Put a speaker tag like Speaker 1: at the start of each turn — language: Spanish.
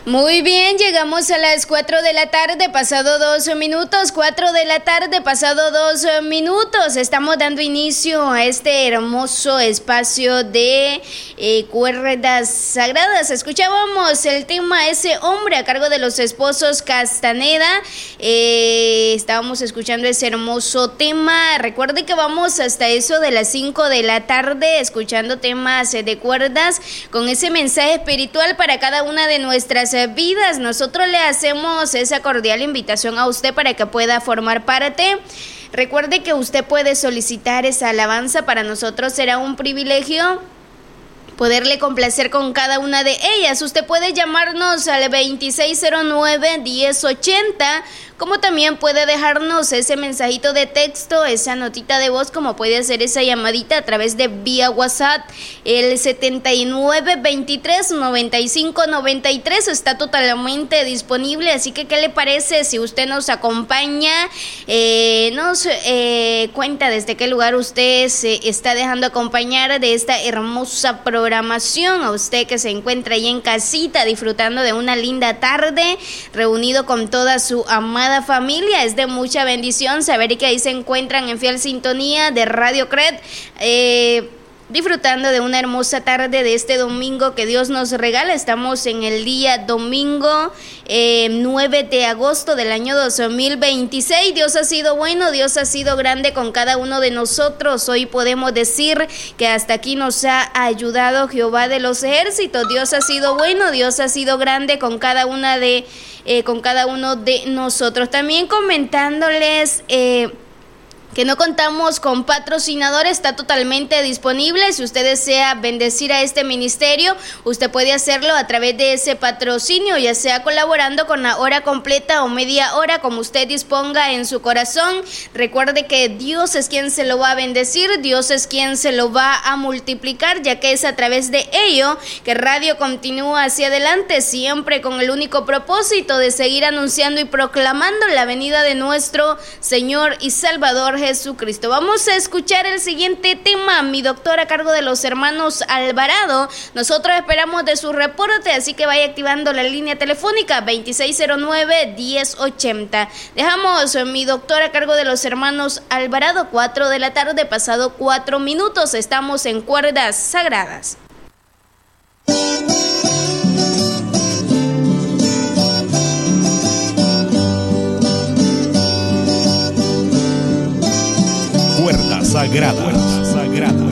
Speaker 1: Muy bien, llegamos a las 4 de la tarde, pasado 2 minutos, 4 de la tarde, pasado 2 minutos. Estamos dando inicio a este hermoso espacio de cuerdas sagradas. Escuchábamos el tema Ese Hombre a cargo de los esposos Castaneda. Estábamos escuchando ese hermoso tema. Recuerde que vamos hasta eso de las 5 de la tarde escuchando temas de cuerdas con ese mensaje espiritual para cada una de nuestras vidas. Nosotros le hacemos esa cordial invitación a usted para que pueda formar parte. Recuerde que usted puede solicitar esa alabanza. Para nosotros será un privilegio poderle complacer con cada una de ellas. Usted puede llamarnos al 2609-1080, como también puede dejarnos ese mensajito de texto, esa notita de voz, como puede hacer esa llamadita a través de vía WhatsApp. El 7923-9593 está totalmente disponible, así que ¿qué le parece si usted nos acompaña? Nos cuenta desde qué lugar usted se está dejando acompañar de esta hermosa programación. A usted que se encuentra ahí en casita disfrutando de una linda tarde, reunido con toda su amada familia. Es de mucha bendición saber que ahí se encuentran en fiel sintonía de Radio Cred, disfrutando de una hermosa tarde de este domingo que Dios nos regala. Estamos en el día domingo 9 de agosto del año 2026. Dios ha sido bueno, Dios ha sido grande con cada uno de nosotros. Hoy podemos decir que hasta aquí nos ha ayudado Jehová de los ejércitos. Dios ha sido bueno, Dios ha sido grande con cada uno de nosotros. También comentándoles que no contamos con patrocinadores, está totalmente disponible. Si usted desea bendecir a este ministerio, usted puede hacerlo a través de ese patrocinio, ya sea colaborando con la hora completa o media hora, como usted disponga en su corazón. Recuerde que Dios es quien se lo va a bendecir, Dios es quien se lo va a multiplicar, ya que es a través de ello que Radio continúa hacia adelante, siempre con el único propósito de seguir anunciando y proclamando la venida de nuestro Señor y Salvador Jesucristo. Vamos a escuchar el siguiente tema, Mi Doctor, a cargo de los hermanos Alvarado. Nosotros esperamos de su reporte, así que vaya activando la línea telefónica 2609-1080. Dejamos Mi Doctor a cargo de los hermanos Alvarado, 4 de la tarde, pasado 4 minutos. Estamos en Cuerdas Sagradas.
Speaker 2: Cuerda Sagrada.